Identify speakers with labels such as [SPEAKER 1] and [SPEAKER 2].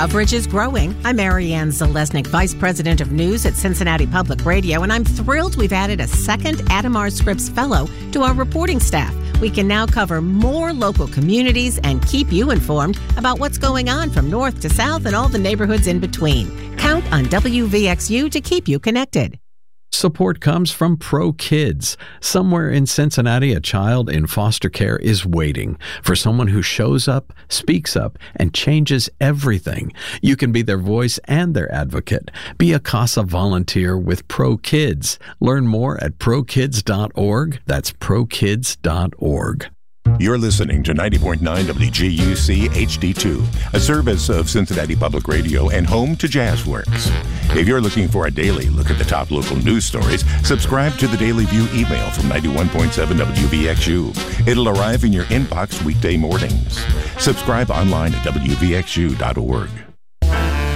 [SPEAKER 1] coverage is growing. I'm Marianne Zalesnik, Vice President of News at Cincinnati Public Radio, and I'm thrilled we've added a second Adam R. Scripps Fellow to our reporting staff. We can now cover more local communities and keep you informed about what's going on from north to south and all the neighborhoods in between. Count on WVXU to keep you connected.
[SPEAKER 2] Support comes from Pro Kids. Somewhere in Cincinnati, a child in foster care is waiting for someone who shows up, speaks up, and changes everything. You can be their voice and their advocate. Be a CASA volunteer with Pro Kids. Learn more at prokids.org. That's prokids.org.
[SPEAKER 3] You're listening to 90.9 WGUC HD2, a service of Cincinnati Public Radio and home to Jazzworks. If you're looking for a daily look at the top local news stories, subscribe to the Daily View email from 91.7 WVXU. It'll arrive in your inbox weekday mornings. Subscribe online at WVXU.org.